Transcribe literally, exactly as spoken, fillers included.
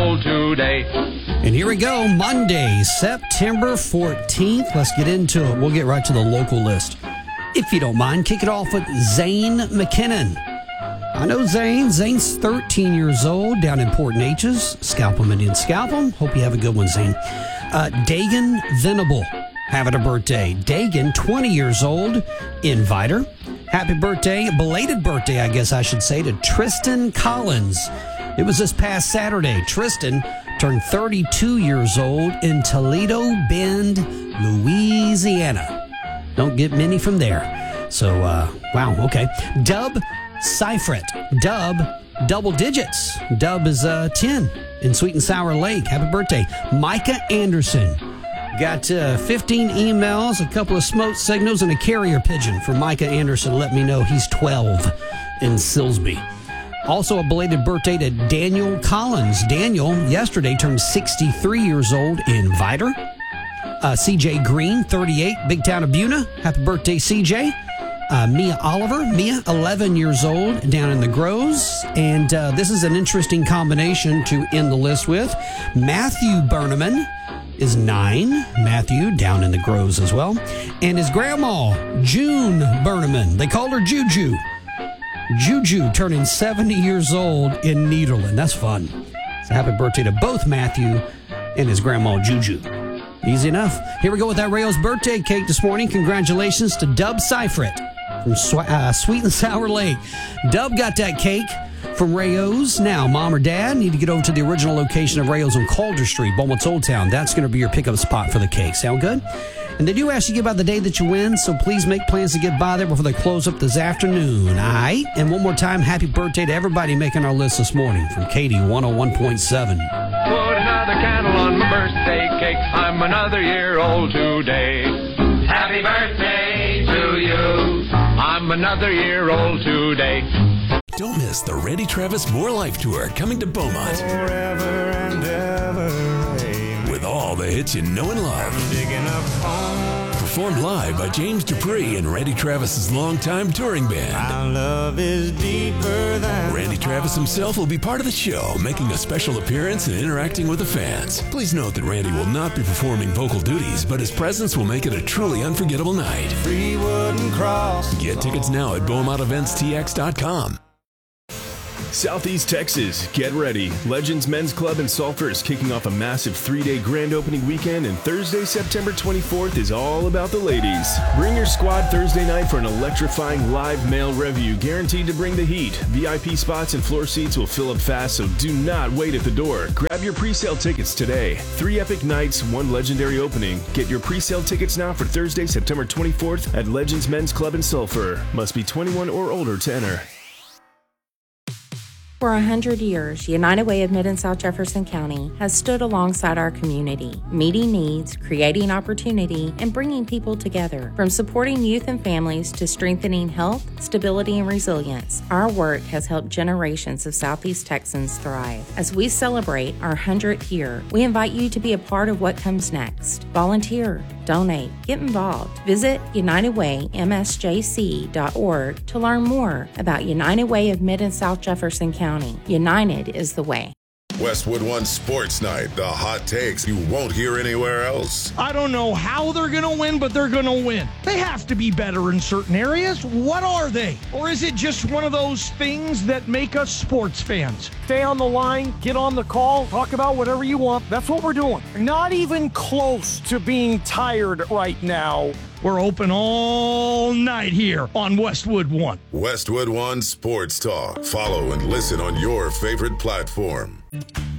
old today. And here we go, Monday, September fourteenth. Let's get into it. We'll get right to the local list. If you don't mind, kick it off with Zane McKinnon. I know Zane. Zane's thirteen years old down in Port Neches. Scalp him, Indian scalp him. Hope you have a good one, Zane. Uh, Dagan Venable having a birthday. Dagan, twenty years old, Inviter. Happy birthday, belated birthday, I guess I should say, to Tristan Collins. It was this past Saturday. Tristan turned thirty-two years old in Toledo Bend, Louisiana. Don't get many from there. So, uh, wow, okay. Dub Seifert. Dub, double digits. Dub is uh, ten in Sweet and Sour Lake. Happy birthday. Micah Anderson. Got uh, fifteen emails, a couple of smoke signals, and a carrier pigeon from Micah Anderson. Let me know he's twelve in Silsby. Also a belated birthday to Daniel Collins. Daniel, yesterday, turned sixty-three years old in Viter. Uh, C J Green, thirty-eight, big town of Buna. Happy birthday, C J. Uh, Mia Oliver, Mia, eleven years old, down in the Groves. And uh, this is an interesting combination to end the list with. Matthew Berneman is nine. Matthew, down in the Groves as well. And his grandma, June Berneman. They called her Juju. Juju turning seventy years old in Nederland. That's fun. So happy birthday to both Matthew and his grandma, Juju. Easy enough. Here we go with that Rayo's birthday cake this morning. Congratulations to Dub Seifert from Sw- uh, Sweet and Sour Lake. Dub got that cake from Rayo's. Now, Mom or Dad need to get over to the original location of Rayo's on Calder Street, Beaumont's Old Town. That's going to be your pickup spot for the cake. Sound good? And they do ask you about the day that you win, so please make plans to get by there before they close up this afternoon. All right? And one more time, happy birthday to everybody making our list this morning from Katie one oh one point seven. Put another candle on my birthday cake. I'm another year old today. Happy birthday to you. I'm another year old today. Don't miss the Randy Travis More Life Tour coming to Beaumont. Forever and ever, amen. With all the hits you know and love. Digging up home. Performed live by James Dupree and Randy Travis's longtime touring band. Our love is deeper than Randy Travis himself will be part of the show, making a special appearance and interacting with the fans. Please note that Randy will not be performing vocal duties, but his presence will make it a truly unforgettable night. three wooden crosses. Get tickets now at Beaumont Events T X dot com. Southeast Texas, get ready. Legends Men's Club in Sulphur is kicking off a massive three-day grand opening weekend, and Thursday, September twenty-fourth is all about the ladies. Bring your squad Thursday night for an electrifying live male review guaranteed to bring the heat. V I P spots and floor seats will fill up fast, so do not wait at the door. Grab your pre-sale tickets today. Three epic nights, one legendary opening. Get your pre-sale tickets now for Thursday, September twenty-fourth at Legends Men's Club in Sulphur. Must be twenty-one or older to enter. For a hundred years, United Way of Mid and South Jefferson County has stood alongside our community, meeting needs, creating opportunity, and bringing people together. From supporting youth and families to strengthening health, stability, and resilience, our work has helped generations of Southeast Texans thrive. As we celebrate our hundredth year, we invite you to be a part of what comes next. Volunteer, donate, get involved. Visit united way m s j c dot org to learn more about United Way of Mid and South Jefferson County. United is the way. Westwood One Sports Night, the hot takes you won't hear anywhere else. I don't know how they're going to win, but they're going to win. They have to be better in certain areas. What are they? Or is it just one of those things that make us sports fans? Stay on the line, get on the call, talk about whatever you want. That's what we're doing. Not even close to being tired right now. We're open all night here on Westwood One. Westwood One Sports Talk. Follow and listen on your favorite platform.